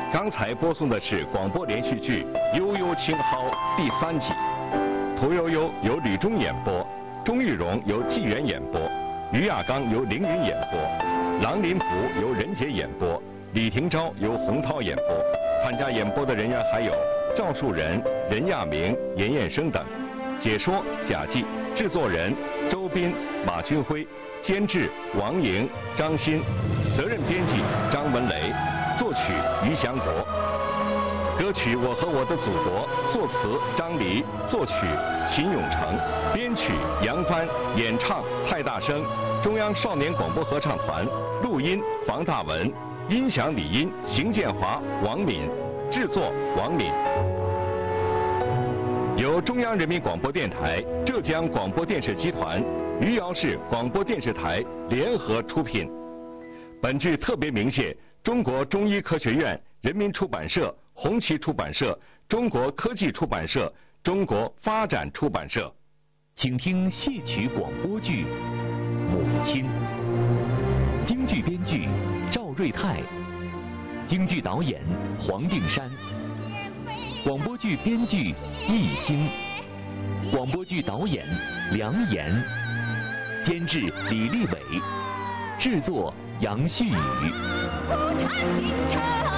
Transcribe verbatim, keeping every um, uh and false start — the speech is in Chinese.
刚才播送的是广播连续剧《悠悠青蒿》第三集，屠呦呦由吕中演播，钟玉荣由纪元演播，于亚刚由凌云演播，郎林甫由任杰演播，李廷钊由洪涛演播。参加演播的人员还有赵树人、任亚明、严彦生等。解说贾季，制作人周斌、马军辉，监制王莹、张鑫，责任编辑张文雷，作曲于祥国。歌曲《我和我的祖国》，作词张黎，作曲秦永成，编曲杨帆，演唱蔡大生，中央少年广播合唱团，录音房大文，音响理音邢建华、王敏，制作王敏。由中央人民广播电台、浙江广播电视集团、余姚市广播电视台联合出品。本剧特别鸣谢中国中医科学院、人民出版社、红旗出版社、中国科技出版社、中国发展出版社。 请听戏曲广播剧《母亲》，京剧编剧赵瑞泰，京剧导演黄定山，广播剧编剧易兴，广播剧导演梁岩，监制李立伟，制作杨旭宇。